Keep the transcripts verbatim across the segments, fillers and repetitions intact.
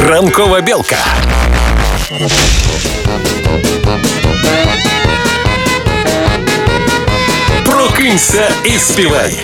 Ранкова білка. Прокинься і співай.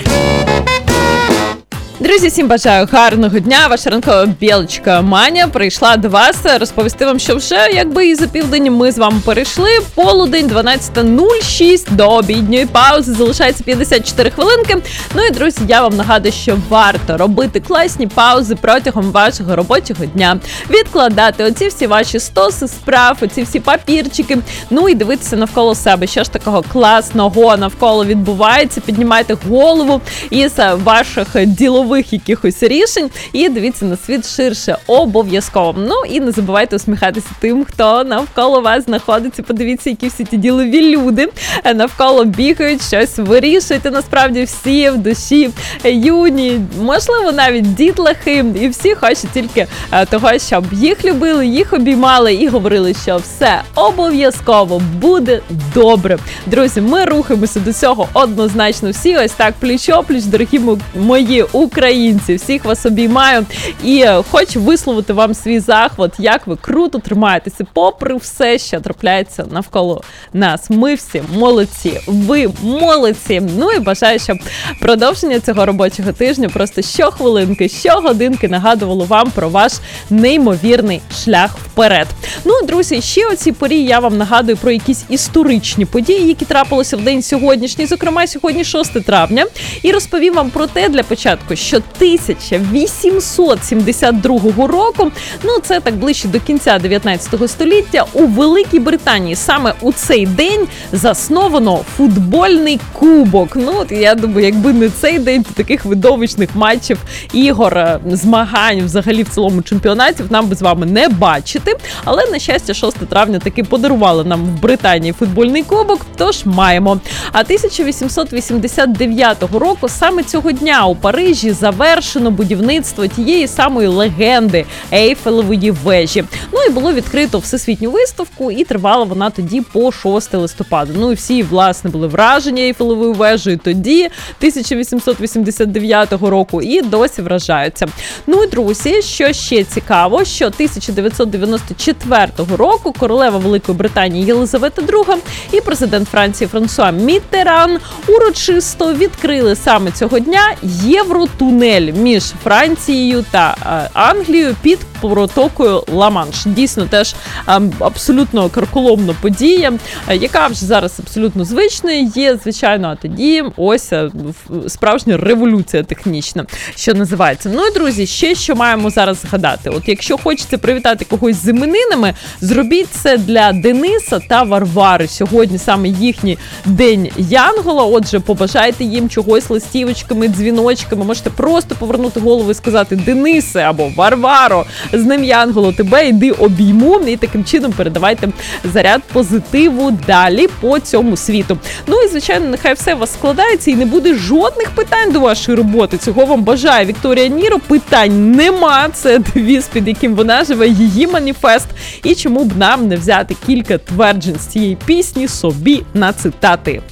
Друзі, всім бажаю гарного дня. Ваша ранкова білочка Маня прийшла до вас розповісти вам, що вже якби і за південь ми з вами перейшли. Полудень, дванадцята нуль шість, до обідньої паузи залишається п'ятдесят чотири хвилинки. Ну і, друзі, я вам нагадую, що варто робити класні паузи протягом вашого робочого дня. Відкладати оці всі ваші стоси справ, оці всі папірчики. Ну і дивитися навколо себе, що ж такого класного навколо відбувається. Піднімайте голову із ваших ділових якихось рішень і дивіться на світ ширше обов'язково. Ну і не забувайте усміхатися тим, хто навколо вас знаходиться. Подивіться, які всі ті ділові люди навколо бігають, щось вирішуєте. Насправді всі в душі юні, можливо, навіть дітлахи, і всі хочуть тільки того, щоб їх любили, їх обіймали і говорили, що все обов'язково буде добре. Друзі, ми рухаємося до цього однозначно всі. Ось так пліч-опліч, дорогі мої українці, всіх вас обіймаю і хочу висловити вам свій захват, як ви круто тримаєтеся попри все, що трапляється навколо нас. Ми всі молодці, ви молодці. Ну і бажаю, щоб продовження цього робочого тижня просто щохвилинки, щогодинки нагадувало вам про ваш неймовірний шлях вперед. Ну, друзі, ще о цій порі я вам нагадую про якісь історичні події, які трапилися в день сьогоднішній, зокрема сьогодні шосте травня, і розповім вам про те для початку, що тисяча вісімсот сімдесят другого року, ну це так ближче до кінця дев'ятнадцятого століття, у Великій Британії саме у цей день засновано футбольний кубок. Ну, от я думаю, якби не цей день, то таких видовищних матчів, ігор, змагань взагалі в цілому чемпіонатів нам би з вами не бачити. Але, на щастя, шосте травня таки подарували нам в Британії футбольний кубок, тож маємо. А тисяча вісімсот вісімдесят дев'ятого року саме цього дня у Парижі завершено будівництво тієї самої легенди Ейфелевої вежі. Ну і було відкрито всесвітню виставку, і тривала вона тоді по шосте листопада. Ну і всі, власне, були вражені Ейфелевою вежею тоді, тисяча вісімсот вісімдесят дев'ятого року, і досі вражаються. Ну і, друзі, що ще цікаво, що тисяча дев'ятсот дев'яносто четвертого року королева Великої Британії Єлизавета друга і президент Франції Франсуа Міттеран урочисто відкрили саме цього дня євротунель між Францією та е, Англією під протокою Ла-Манш. Дійсно, теж е, абсолютно карколомна подія, е, яка вже зараз абсолютно звичною є, звичайно, а тоді ось е, справжня революція технічна, що називається. Ну і, друзі, ще що маємо зараз згадати. От якщо хочете привітати когось з іменинами, зробіть це для Дениса та Варвари. Сьогодні саме їхній день Янгола, отже, побажайте їм чогось листівочками, дзвіночками, можете просто повернути голову і сказати: Денисе або Варваро, з ним Янголо, тебе йди обійму, і таким чином передавайте заряд позитиву далі по цьому світу. Ну і, звичайно, нехай все у вас складається і не буде жодних питань до вашої роботи. Цього вам бажає Вікторія Ніро. Питань нема, це девіз, під яким вона живе, її маніфест. І чому б нам не взяти кілька тверджень з цієї пісні собі на цитати.